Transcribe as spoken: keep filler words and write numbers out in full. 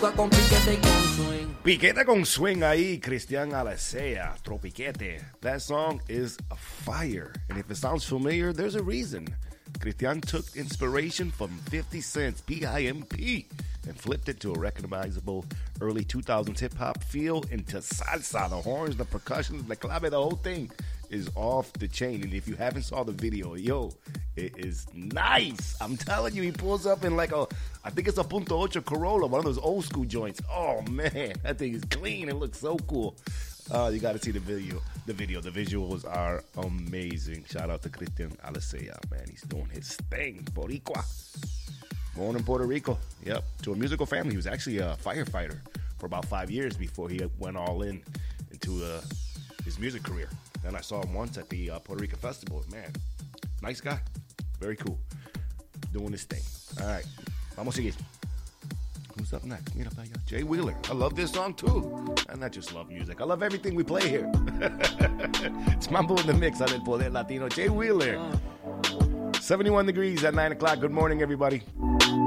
busca con piquete y con swing. Piquete con swing ahí, Cristian Alicea, Tropiquete. That song is a fire. And if it sounds familiar, there's a reason. Cristian took inspiration from fifty Cent's P I M P and flipped it to a recognizable early two thousands hip-hop feel into salsa. The horns, the percussion, the clave, the whole thing is off the chain. And if you haven't saw the video, yo, it is nice. I'm telling you, he pulls up in like a, I think it's a Punto Ocho Corolla, one of those old school joints. Oh, man, that thing is clean. It looks so cool. Uh, you got to see the video. The video, the visuals are amazing. Shout out to Cristian Alicea, man. He's doing his thing. Boricua. Born in Puerto Rico. Yep. To a musical family. He was actually a firefighter for about five years before he went all in into uh, his music career. Then I saw him once at the uh, Puerto Rican Festival. Man, nice guy. Very cool. Doing his thing. All right. Vamos a seguir. Who's up next? Mira para allá. Jay Wheeler. I love this song too. And I just love music. I love everything we play here. It's Mambo in the Mix on El Poder Latino. Jay Wheeler. seventy-one degrees at nine o'clock. Good morning, everybody.